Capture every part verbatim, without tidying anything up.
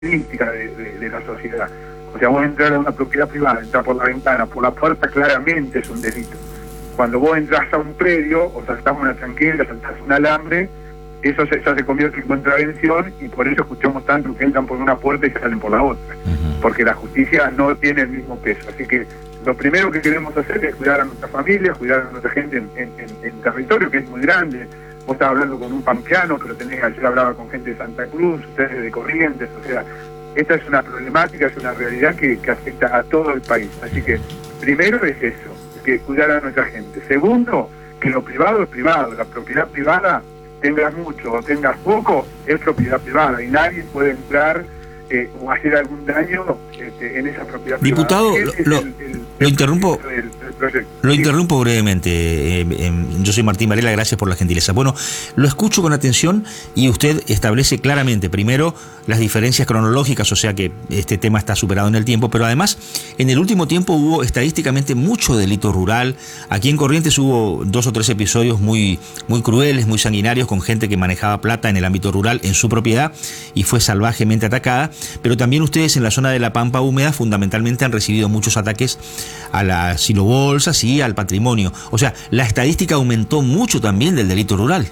característica de, de, de la sociedad. O sea, vos entrar a una propiedad privada, entrar por la ventana, por la puerta, claramente es un delito. Cuando vos entras a un predio, o saltás una tranquera, saltás un alambre, eso se, ya se convierte en contravención, y por eso escuchamos tanto que entran por una puerta y salen por la otra, uh-huh. porque la justicia no tiene el mismo peso. Así que lo primero que queremos hacer es cuidar a nuestra familia, cuidar a nuestra gente en, en, en, en territorio que es muy grande. Vos estabas hablando con un pampeano, pero tenés, ayer hablaba con gente de Santa Cruz, ustedes de Corrientes, o sea, esta es una problemática, es una realidad que, que afecta a todo el país. Así que primero es eso, que cuidar a nuestra gente. Segundo, que lo privado es privado, la propiedad privada, tengas mucho o tengas poco, es propiedad privada y nadie puede entrar eh, o hacer algún daño este, en esa propiedad Diputado, privada. Diputado, lo, el, el, lo interrumpo del, del lo sí. interrumpo brevemente. Eh, eh, yo soy Martín Varela, gracias por la gentileza. Bueno, lo escucho con atención y usted establece claramente, primero, las diferencias cronológicas, o sea que este tema está superado en el tiempo, pero además, en el último tiempo hubo estadísticamente mucho delito rural. Aquí en Corrientes hubo dos o tres episodios muy, muy crueles, muy sanguinarios, con gente que manejaba plata en el ámbito rural en su propiedad y fue salvajemente atacada. Pero también ustedes en la zona de la Pampa Húmeda fundamentalmente han recibido muchos ataques a las silobolsas y al patrimonio. O sea, la estadística aumentó mucho también del delito rural.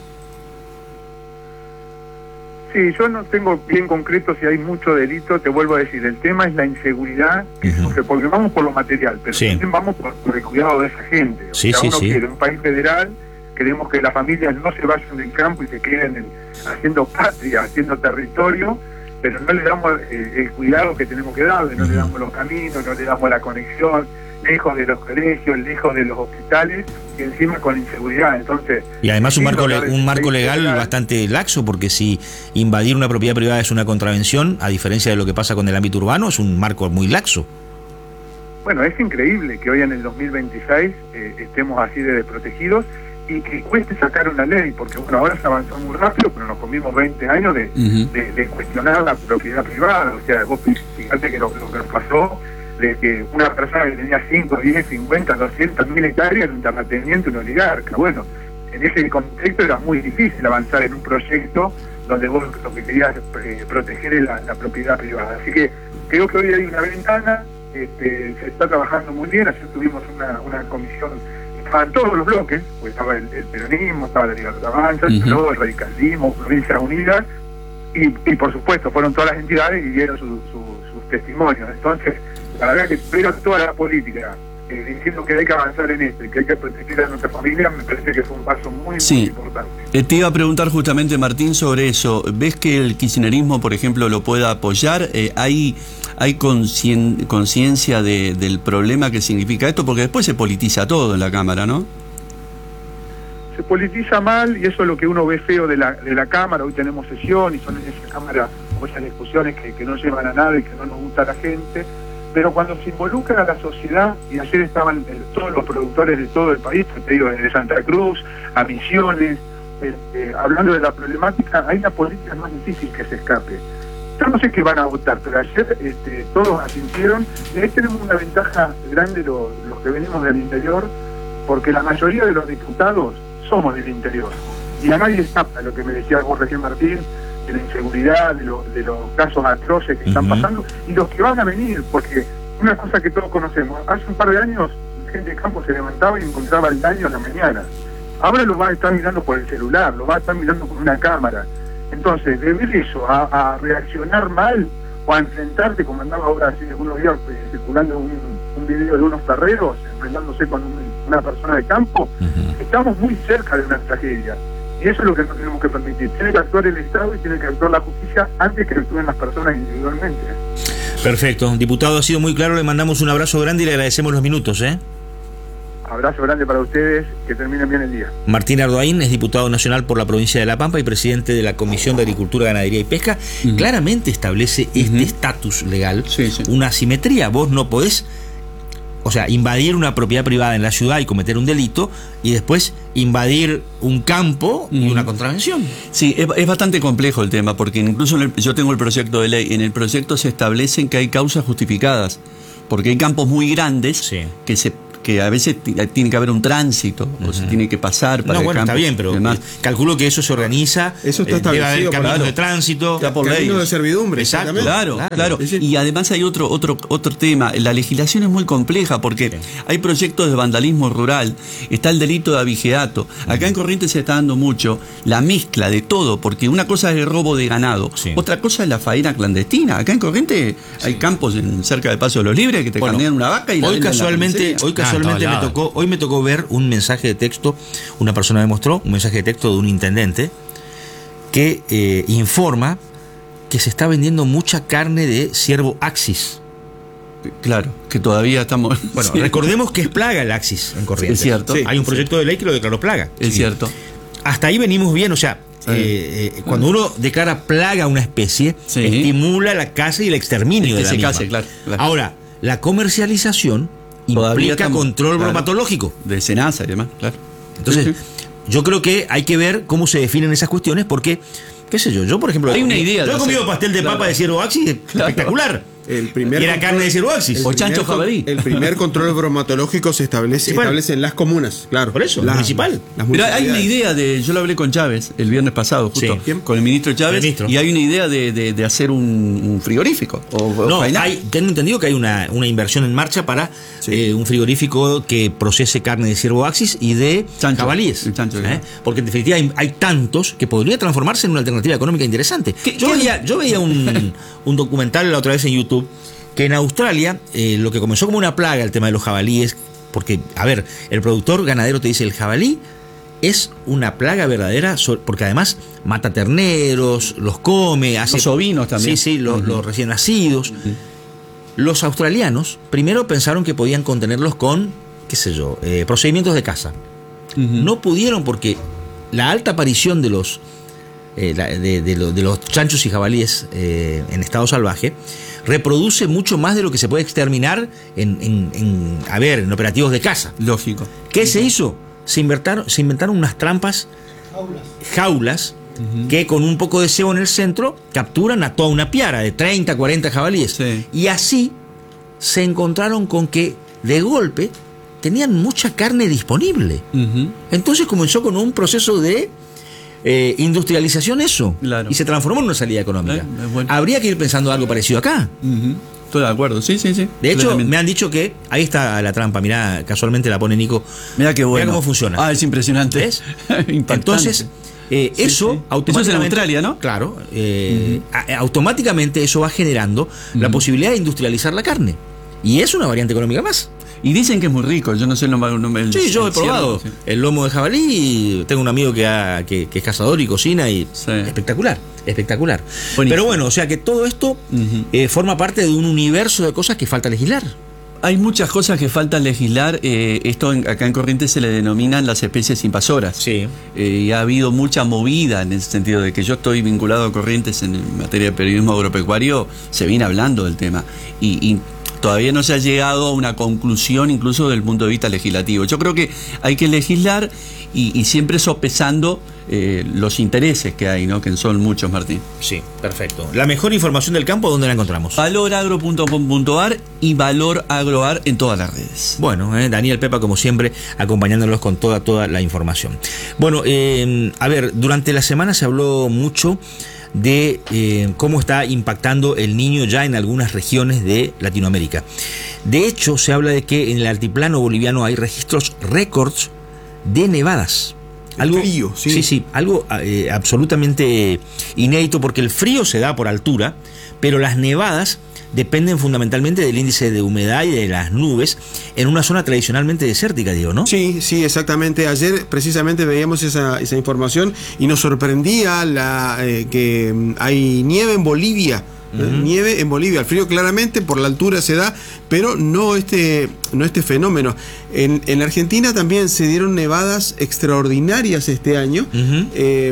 Sí, yo no tengo bien concreto si hay mucho delito, te vuelvo a decir, el tema es la inseguridad, uh-huh. porque vamos por lo material, pero sí. también vamos por, por el cuidado de esa gente. O sí, sea, sí, uno sí. quiere un país federal, queremos que las familias no se vayan del campo y se queden en, haciendo patria, haciendo territorio, pero no le damos eh, el cuidado que tenemos que darle, no uh-huh. le damos los caminos, no le damos la conexión, lejos de los colegios, lejos de los hospitales, y encima con inseguridad. Entonces, y además un marco, le, un marco legal bastante laxo, porque si invadir una propiedad privada es una contravención, a diferencia de lo que pasa con el ámbito urbano, es un marco muy laxo. Bueno, es increíble que hoy en el dos mil veintiséis eh, estemos así de desprotegidos y que cueste sacar una ley, porque bueno, ahora se avanzó muy rápido, pero nos comimos veinte años de, uh-huh. de, de cuestionar la propiedad privada. O sea, vos fíjate que lo, lo que nos pasó, de que una persona que tenía cinco, diez, cincuenta, doscientas mil hectáreas, un terrateniente, un oligarca. Bueno, en ese contexto era muy difícil avanzar en un proyecto donde vos lo que querías eh, proteger es la, la propiedad privada. Así que creo que hoy hay una ventana, este, se está trabajando muy bien. Ayer tuvimos una, una comisión, estaban todos los bloques, pues estaba el, el peronismo, estaba la Libertad Avanza, uh-huh. todo el radicalismo, Provincias Unidas, y, y por supuesto fueron todas las entidades y dieron su, su, sus testimonios. Entonces, la verdad que espero toda la política eh, diciendo que hay que avanzar en esto y que hay que proteger a nuestra familia, me parece que fue un paso muy, sí. muy importante. Eh, te iba a preguntar justamente, Martín, sobre eso. ¿Ves que el kirchnerismo, por ejemplo, lo pueda apoyar? Eh, ¿Hay, hay conciencia de, del problema que significa esto? Porque después se politiza todo en la Cámara, ¿no? Se politiza mal y eso es lo que uno ve feo de la, de la Cámara. Hoy tenemos sesión y son en esa Cámara muchas discusiones que, que no llevan a nada y que no nos gusta a la gente. Pero cuando se involucra a la sociedad, y ayer estaban eh, todos los productores de todo el país, te digo, desde Santa Cruz a Misiones, eh, eh, hablando de la problemática, hay una política más difícil que se escape. Yo no sé qué van a votar, pero ayer este, todos asintieron, y ahí tenemos una ventaja grande los, los que venimos del interior, porque la mayoría de los diputados somos del interior, y a nadie escapa lo que me decía vos recién, Martín, de la inseguridad, de, lo, de los casos atroces que uh-huh. están pasando, y los que van a venir, porque una cosa que todos conocemos, hace un par de años gente de campo se levantaba y encontraba el daño en la mañana, ahora lo va a estar mirando por el celular, lo va a estar mirando con una cámara. Entonces, de ver eso, a, a reaccionar mal, o a enfrentarte, como andaba ahora hace unos días eh, circulando un, un video de unos ferreros enfrentándose con un, una persona de campo, uh-huh. estamos muy cerca de una tragedia. Y eso es lo que no tenemos que permitir. Tiene que actuar el Estado y tiene que actuar la justicia antes que actúen las personas individualmente. Perfecto. Diputado, ha sido muy claro. Le mandamos un abrazo grande y le agradecemos los minutos, ¿eh? Abrazo grande para ustedes. Que terminen bien el día. Martín Ardoaín es diputado nacional por la provincia de La Pampa y presidente de la Comisión de Agricultura, Ganadería y Pesca. Uh-huh. Claramente establece uh-huh. este estatus legal, sí, sí. una asimetría. Vos no podés... O sea, invadir una propiedad privada en la ciudad y cometer un delito, y después invadir un campo y mm. una contravención. Sí, es, es bastante complejo el tema, porque incluso en el, yo tengo el proyecto de ley, en el proyecto se establecen que hay causas justificadas, porque hay campos muy grandes sí. que se que que a veces tiene que haber un tránsito, uh-huh. o se tiene que pasar para no, el bueno, campo. está bien, pero además, calculo que eso se organiza. Eso está eh, establecido. Debe haber caminos claro. de tránsito, ya por caminos ley. de servidumbre. Exacto. Claro, claro, claro. decir, Y además hay otro, otro, otro tema. La legislación es muy compleja porque sí. hay proyectos de vandalismo rural, está el delito de abigeato. Acá en Corrientes se está dando mucho la mezcla de todo, porque una cosa es el robo de ganado, sí. otra cosa es la faena clandestina. Acá en Corrientes sí. hay campos en, cerca del Paso de los Libres que te bueno, candean una vaca y hoy la casualmente, hoy casualmente ah, me tocó, hoy me tocó ver un mensaje de texto, una persona me mostró un mensaje de texto de un intendente que eh, informa que se está vendiendo mucha carne de ciervo Axis. Claro, que todavía estamos... Bueno, sí. recordemos que es plaga el Axis en Corrientes. Es cierto. Sí, hay un proyecto sí. de ley que lo declaró plaga. Es sí. cierto. Hasta ahí venimos bien, o sea, sí. eh, eh, cuando uno declara plaga a una especie, sí. estimula la caza y el exterminio de la misma. Case, claro, claro. Ahora, la comercialización todavía implica control claro, bromatológico. De Senasa y demás, claro. Entonces, sí, sí. yo creo que hay que ver cómo se definen esas cuestiones porque, qué sé yo, yo por ejemplo... Hay una idea. Yo he comido pastel de claro. papa de ciervo Axis, claro. espectacular. El primer y era control, carne de ciervo Axis. O chancho jabalí. El primer control bromatológico se establece, se establece en las comunas, claro. Por eso, la, municipal. Las Pero hay una idea de, yo lo hablé con Chávez el viernes pasado, justo, sí. con el ministro Chávez, el ministro. Y hay una idea de, de, de hacer un, un frigorífico. O, no, o hay, tengo entendido que hay una, una inversión en marcha para sí. eh, un frigorífico que procese carne de ciervo Axis y de chancho, jabalíes. Chancho, ¿eh? Porque en definitiva hay, hay tantos que podría transformarse en una alternativa económica interesante. ¿Qué, yo, ¿qué veía, yo veía un, un documental la otra vez en YouTube que en Australia, eh, lo que comenzó como una plaga, el tema de los jabalíes, porque, a ver, el productor ganadero te dice, el jabalí es una plaga verdadera, porque además mata terneros, los come, hace... Los ovinos también. Sí, sí, los, uh-huh. los recién nacidos. Uh-huh. Los australianos primero pensaron que podían contenerlos con, qué sé yo, eh, procedimientos de caza. Uh-huh. No pudieron porque la alta aparición de los, eh, la, de, de, lo, de los chanchos y jabalíes eh, en estado salvaje reproduce mucho más de lo que se puede exterminar en, en, en a ver, en operativos de caza. Lógico. ¿Qué sí. se hizo? Se inventaron, se inventaron unas trampas, jaulas, jaulas uh-huh. que con un poco de cebo en el centro capturan a toda una piara de treinta, cuarenta jabalíes. Sí. Y así se encontraron con que de golpe tenían mucha carne disponible. Uh-huh. Entonces comenzó con un proceso de Eh, industrialización eso claro. y se transformó en una salida económica. Eh, bueno. Habría que ir pensando algo parecido acá. Uh-huh. Estoy de acuerdo, sí, sí, sí. De hecho, me han dicho que ahí está la trampa. Mirá, casualmente la pone Nico. Mirá qué bueno. Mirá cómo funciona. Ah, es impresionante. ¿Ves? Entonces, eh, sí, eso sí. automáticamente. Eso es en Australia, ¿no? Claro. Eh, uh-huh. a, automáticamente eso va generando uh-huh. la posibilidad de industrializar la carne. Y es una variante económica más. Y dicen que es muy rico, yo no sé el nombre. El, sí, yo he probado ciervo, sí. el lomo de jabalí y tengo un amigo que, ha, que, que es cazador y cocina y sí. espectacular, espectacular. Buenísimo. Pero bueno, o sea que todo esto uh-huh. eh, forma parte de un universo de cosas que falta legislar. Hay muchas cosas que falta legislar, eh, esto en, acá en Corrientes se le denominan las especies invasoras. Sí. Eh, y ha habido mucha movida en ese sentido de que yo estoy vinculado a Corrientes en materia de periodismo agropecuario, se viene hablando del tema. Y, y todavía no se ha llegado a una conclusión incluso desde el punto de vista legislativo. Yo creo que hay que legislar y, y siempre sopesando eh, los intereses que hay, ¿no? Que son muchos, Martín. Sí, perfecto. La mejor información del campo, ¿dónde la encontramos? valoragro punto com punto ar y valoragroar en todas las redes. Bueno, eh, Daniel Pepa, como siempre, acompañándolos con toda, toda la información. Bueno, eh, a ver, durante la semana se habló mucho de eh, cómo está impactando el Niño ya en algunas regiones de Latinoamérica. De hecho, se habla de que en el altiplano boliviano hay registros récords de nevadas. Algo, frío, sí. Sí, sí, algo eh, absolutamente inédito porque el frío se da por altura, pero las nevadas dependen fundamentalmente del índice de humedad y de las nubes en una zona tradicionalmente desértica, digo, ¿no? Sí, sí, exactamente. Ayer precisamente veíamos esa, esa información y nos sorprendía la eh, que hay nieve en Bolivia. Uh-huh. Nieve en Bolivia, el frío claramente por la altura se da, pero no este, no este fenómeno. En, en Argentina también se dieron nevadas extraordinarias este año. Uh-huh. eh,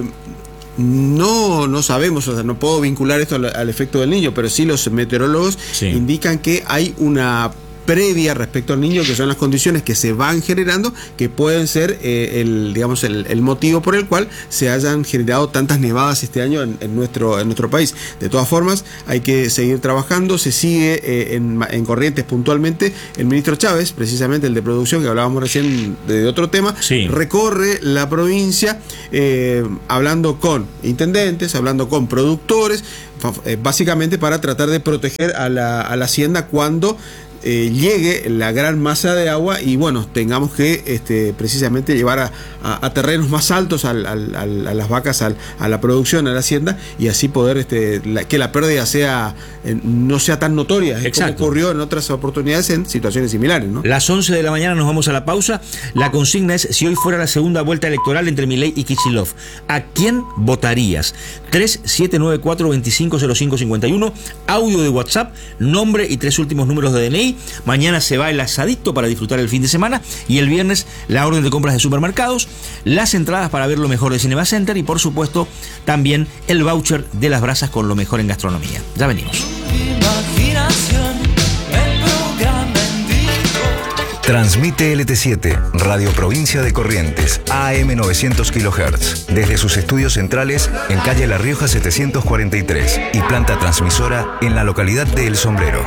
No, no sabemos, o sea, no puedo vincular esto al, al efecto del Niño, pero sí los meteorólogos sí. indican que hay una previa respecto al niño, que son las condiciones que se van generando, que pueden ser eh, el, digamos, el, el motivo por el cual se hayan generado tantas nevadas este año en, en, nuestro, en nuestro país. De todas formas, hay que seguir trabajando. Se sigue eh, en, en Corrientes puntualmente. El ministro Chávez, precisamente el de producción, que hablábamos recién de, de otro tema, sí. recorre la provincia eh, hablando con intendentes, hablando con productores, eh, básicamente para tratar de proteger a la, a la hacienda cuando Eh, llegue la gran masa de agua y bueno, tengamos que este, precisamente llevar a, a, a terrenos más altos al, al, al, a las vacas, al, a la producción, a la hacienda, y así poder este, la, que la pérdida sea eh, no sea tan notoria, es como ocurrió en otras oportunidades en situaciones similares, ¿no? Las once de la mañana nos vamos a la pausa. La consigna es: si hoy fuera la segunda vuelta electoral entre Milei y Kicillof, ¿a quién votarías? tres siete nueve cuatro dos cinco cero cinco cinco uno, audio de WhatsApp, nombre y tres últimos números de D N I. Mañana se va el asadito para disfrutar el fin de semana, y el viernes la orden de compras de supermercados, las entradas para ver lo mejor de Cinema Center y por supuesto también el voucher de las brasas con lo mejor en gastronomía. Ya venimos. Transmite L T siete, Radio Provincia de Corrientes, A M novecientos kilohertz, desde sus estudios centrales en calle La Rioja setecientos cuarenta y tres y planta transmisora en la localidad de El Sombrero.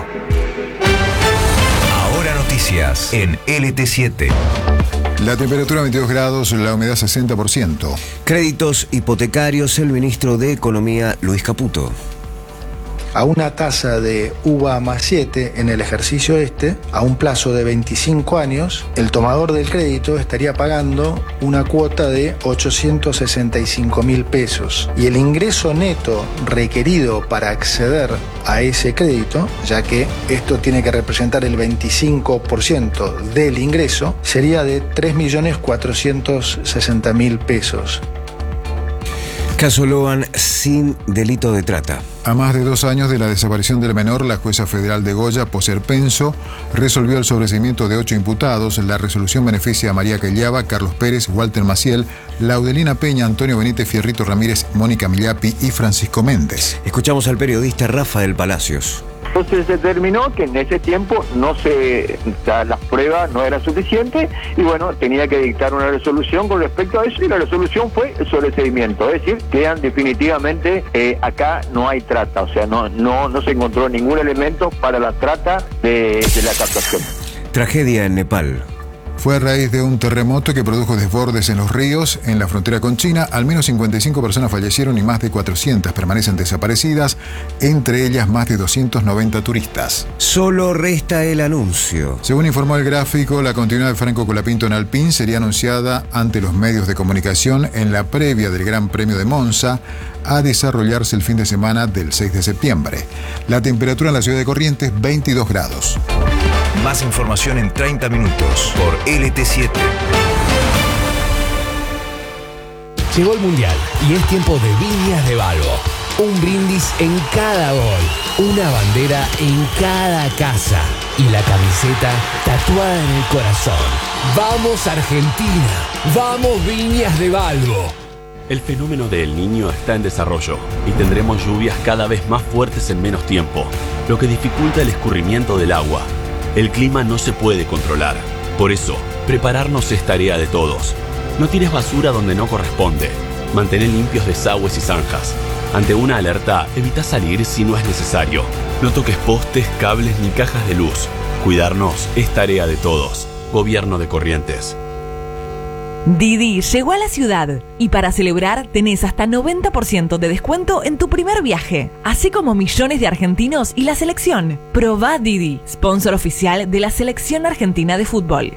Ahora noticias en L T siete. La temperatura veintidós grados, la humedad sesenta por ciento. Créditos hipotecarios, el ministro de Economía, Luis Caputo. A una tasa de U V A más siete en el ejercicio este, a un plazo de veinticinco años, el tomador del crédito estaría pagando una cuota de ochocientos sesenta y cinco mil pesos. Y el ingreso neto requerido para acceder a ese crédito, ya que esto tiene que representar el veinticinco por ciento del ingreso, sería de tres millones cuatrocientos sesenta mil pesos. Caso Logan sin delito de trata. A más de dos años de la desaparición del menor, la jueza federal de Goya, Poser Penso, resolvió el sobreseimiento de ocho imputados. La resolución beneficia a María Quellaba, Carlos Pérez, Walter Maciel, Laudelina Peña, Antonio Benítez, Fierrito Ramírez, Mónica Millapi y Francisco Méndez. Escuchamos al periodista Rafael Palacios. Entonces se determinó que en ese tiempo no se, o sea, las pruebas no eran suficientes y bueno, tenía que dictar una resolución con respecto a eso, y la resolución fue el sobreseimiento, es decir, quedan definitivamente eh, acá no hay trata, o sea, no, no, no se encontró ningún elemento para la trata de, de la captación. Tragedia en Nepal. Fue a raíz de un terremoto que produjo desbordes en los ríos en la frontera con China. Al menos cincuenta y cinco personas fallecieron y más de cuatrocientas permanecen desaparecidas, entre ellas más de doscientos noventa turistas. Solo resta el anuncio. Según informó el gráfico, la continuidad de Franco Colapinto en Alpine sería anunciada ante los medios de comunicación en la previa del Gran Premio de Monza, a desarrollarse el fin de semana del seis de septiembre. La temperatura en la ciudad de Corrientes, veintidós grados. Más información en treinta minutos por L T siete. Llegó el Mundial y es tiempo de Viñas de Balbo. Un brindis en cada gol, una bandera en cada casa y la camiseta tatuada en el corazón. ¡Vamos Argentina! ¡Vamos Viñas de Balbo! El fenómeno de El Niño está en desarrollo y tendremos lluvias cada vez más fuertes en menos tiempo, lo que dificulta el escurrimiento del agua. El clima no se puede controlar. Por eso, prepararnos es tarea de todos. No tires basura donde no corresponde. Mantén limpios desagües y zanjas. Ante una alerta, evita salir si no es necesario. No toques postes, cables ni cajas de luz. Cuidarnos es tarea de todos. Gobierno de Corrientes. Didi llegó a la ciudad y para celebrar tenés hasta noventa por ciento de descuento en tu primer viaje, así como millones de argentinos y la selección. Probá Didi, sponsor oficial de la Selección Argentina de Fútbol.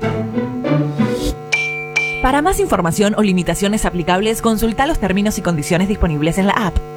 Para más información o limitaciones aplicables, consulta los términos y condiciones disponibles en la app.